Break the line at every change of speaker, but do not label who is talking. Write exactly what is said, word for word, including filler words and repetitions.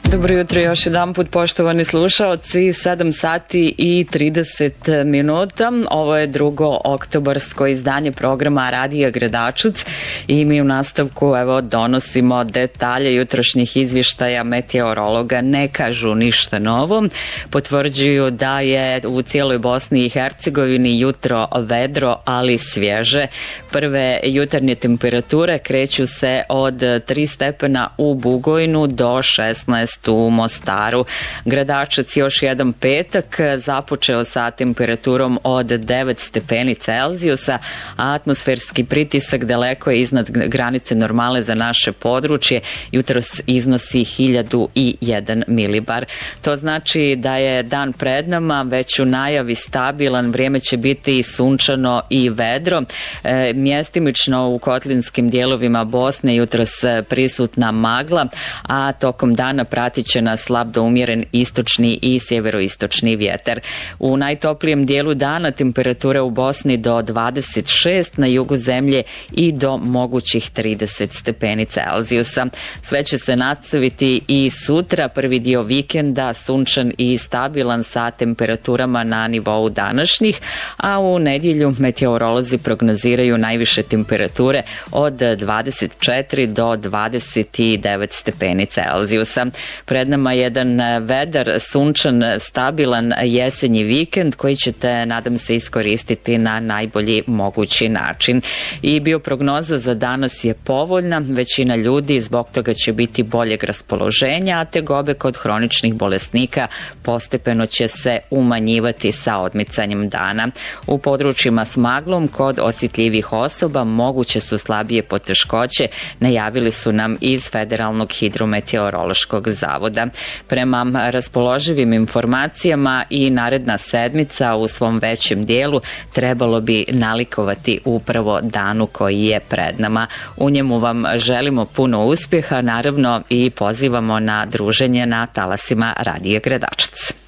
Dobro jutro još jedan put, poštovani slušaoci, sedam sati i trideset minuta. Ovo je drugo oktobarsko izdanje programa Radija Gradačac i mi u nastavku evo donosimo detalje jutrošnjih izvještaja meteorologa. Ne kažu ništa novo, potvrđuju da je u cijeloj Bosni i Hercegovini jutro vedro, ali svježe. Prve jutarnje temperature kreću se od tri stepena u Bugojnu do šesnaest u Mostaru. Gradačac još jedan petak započeo sa temperaturom od devet stepeni Celzijusa, a atmosferski pritisak daleko je iznad granice normale za naše područje. Jutros iznosi hiljadu jedan milibar. To znači da je dan pred nama već u najavi stabilan, vrijeme će biti sunčano i vedro. E, mjestimično u kotlinskim dijelovima Bosne jutros prisutna magla, a tokom dana pratit će nas slab do umjeren istočni i sjeveroistočni vjetar. U najtoplijem dijelu dana temperature u Bosni do dvadeset šest, na jugu zemlje i do mogućih trideset stepeni Celzijusa. Sve će se nastaviti i sutra, prvi dio vikenda sunčan i stabilan sa temperaturama na nivou današnjih, a u nedjelju meteorolozi prognoziraju najviše temperature od dvadeset četiri do dvadeset devet stepeni Celzijusa. Pred nama jedan vedar, sunčan, stabilan jesenji vikend koji ćete, nadam se, iskoristiti na najbolji mogući način. I bioprognoza za danas je povoljna, većina ljudi zbog toga će biti boljeg raspoloženja, a tegobe kod hroničnih bolesnika postepeno će se umanjivati sa odmicanjem dana. U područjima s maglom kod osjetljivih osoba moguće su slabije poteškoće, najavili su nam iz Federalnog hidrometeorološkog zavoda. Prema raspoloživim informacijama i naredna sedmica u svom većem dijelu trebalo bi nalikovati upravo danu koji je pred nama. U njemu vam želimo puno uspjeha, naravno, i pozivamo na druženje na talasima Radija Gradačac.